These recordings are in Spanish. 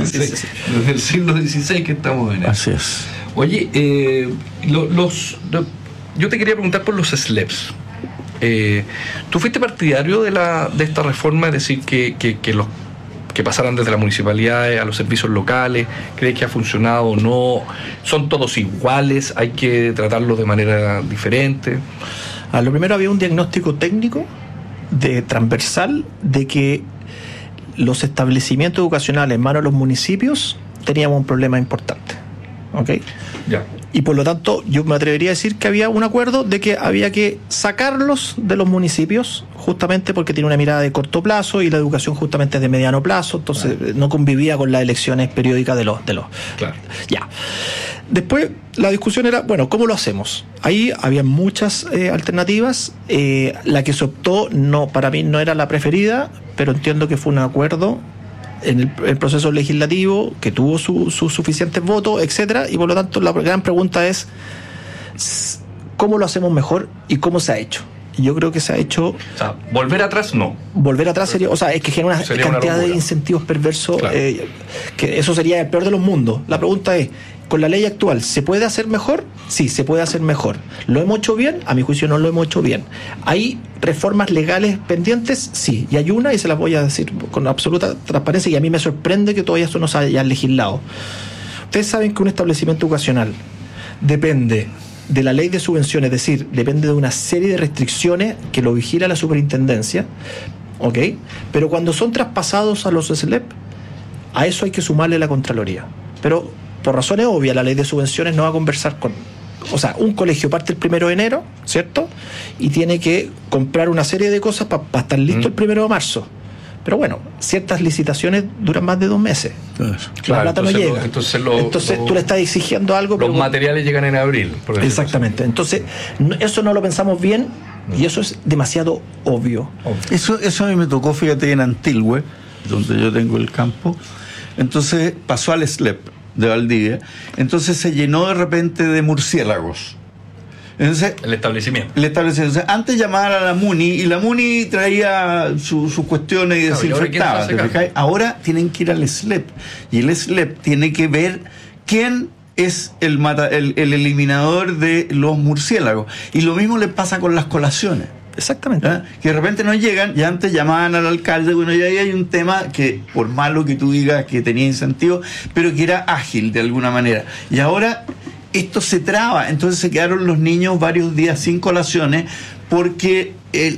Desde el siglo XVI que estamos en eso. Así es. Oye, yo te quería preguntar por los SLEPs. ¿Tú fuiste partidario de esta reforma, es decir, que pasaran desde la municipalidad a los servicios locales? ¿Crees que ha funcionado o no? ¿Son todos iguales? ¿Hay que tratarlos de manera diferente? Lo primero, había un diagnóstico técnico transversal de que los establecimientos educacionales en manos de los municipios teníamos un problema importante. ¿Ok? Ya. Y por lo tanto, yo me atrevería a decir que había un acuerdo de que había que sacarlos de los municipios, justamente porque tiene una mirada de corto plazo y la educación justamente es de mediano plazo, entonces no convivía con las elecciones periódicas de los. Claro. Ya. Después, la discusión era, bueno, ¿cómo lo hacemos? Ahí había muchas alternativas. La que se optó, para mí no era la preferida, pero entiendo que fue un acuerdo en el proceso legislativo que tuvo sus suficientes votos, etcétera, y por lo tanto la gran pregunta es ¿cómo lo hacemos mejor y cómo se ha hecho? Y yo creo que se ha hecho... O sea, volver atrás no. Volver atrás sería... O sea, es que genera una cantidad de incentivos perversos, claro. Que eso sería el peor de los mundos. La pregunta es, ¿con la ley actual se puede hacer mejor? Sí, se puede hacer mejor. ¿Lo hemos hecho bien? A mi juicio no lo hemos hecho bien. ¿Hay reformas legales pendientes? Sí. Y hay una, y se las voy a decir con absoluta transparencia, y a mí me sorprende que todavía esto no se haya legislado. Ustedes saben que un establecimiento educacional depende de la ley de subvenciones, es decir, depende de una serie de restricciones que lo vigila la superintendencia, ¿ok? Pero cuando son traspasados a los SLEP, a eso hay que sumarle la Contraloría. Pero por razones obvias, la ley de subvenciones no va a conversar con... O sea, un colegio parte el 1 de enero, ¿cierto? Y tiene que comprar una serie de cosas para estar listo el 1 de marzo. Pero bueno, ciertas licitaciones duran más de 2 meses. Claro, la plata no llega. Entonces tú le estás exigiendo algo. Los materiales llegan en abril. Exactamente. Entonces, eso no lo pensamos bien y eso es demasiado obvio. Eso a mí me tocó, fíjate, en Antilhue, donde yo tengo el campo. Entonces pasó al SLEP de Valdivia. Entonces se llenó de repente de murciélagos. Entonces, el establecimiento. Entonces, antes llamaban a la MUNI y la MUNI traía sus cuestiones y desinfectaba. Ahora tienen que ir al SLEP y el SLEP tiene que ver quién es el eliminador de los murciélagos. Y lo mismo le pasa con las colaciones. Exactamente. Que de repente no llegan, y antes llamaban al alcalde, bueno, y ahí hay un tema que, por malo que tú digas que tenía incentivo, pero que era ágil de alguna manera. Y ahora esto se traba, entonces se quedaron los niños varios días sin colaciones porque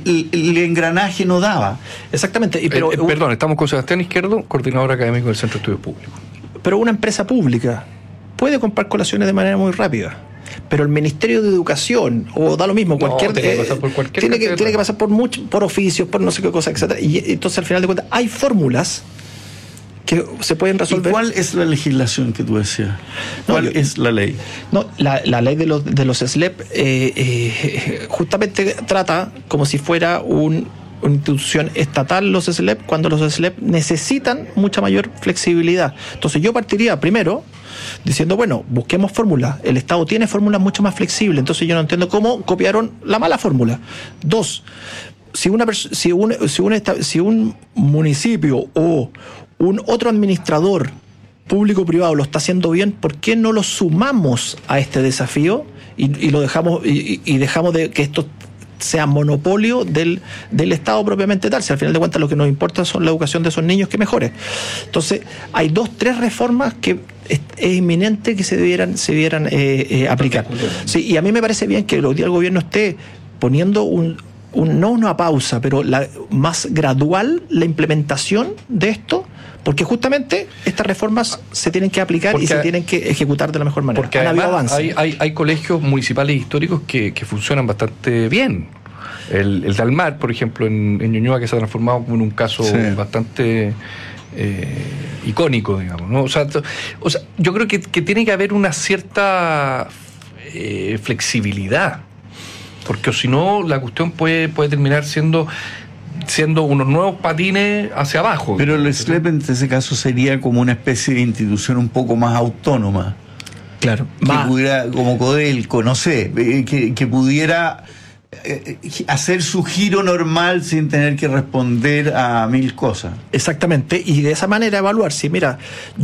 el engranaje no daba. Exactamente. Perdón, estamos con Sebastián Izquierdo, coordinador académico del Centro de Estudios Públicos. Pero una empresa pública puede comprar colaciones de manera muy rápida. Pero el Ministerio de Educación, o da lo mismo, tiene que pasar por oficios, por no sé qué cosa, etcétera. Y entonces al final de cuentas hay fórmulas que se pueden resolver. ¿Y cuál es la legislación que tú decías? ¿Cuál es la ley? No, la ley de los SLEP justamente trata como si fuera una institución estatal los SLEP, cuando los SLEP necesitan mucha mayor flexibilidad. Entonces yo partiría primero diciendo, bueno, busquemos fórmulas. El Estado tiene fórmulas mucho más flexibles, entonces yo no entiendo cómo copiaron la mala fórmula. 2, si un municipio o un otro administrador público-privado lo está haciendo bien, ¿por qué no lo sumamos a este desafío y lo dejamos y dejamos de que esto sea monopolio del Estado propiamente tal? Si al final de cuentas lo que nos importa son la educación de esos niños que mejore. Entonces hay 2-3 reformas que es inminente que se debieran aplicar. Sí, y a mí me parece bien que hoy día el gobierno esté poniendo no una pausa, pero más gradual la implementación de esto, porque justamente estas reformas se tienen que aplicar y se tienen que ejecutar de la mejor manera. Porque además hay colegios municipales históricos que funcionan bastante bien. El de Almar, por ejemplo, en Ñuñoa, que se ha transformado como en un caso bastante icónico, digamos, ¿no? O sea, yo creo que tiene que haber una cierta flexibilidad, porque si no la cuestión puede terminar siendo unos nuevos patines hacia abajo. Pero el SLEP en ese caso sería como una especie de institución un poco más autónoma. Claro. Que pudiera, como Codelco, no sé, que pudiera hacer su giro normal sin tener que responder a 1000 cosas. Exactamente, y de esa manera evaluar si, mira,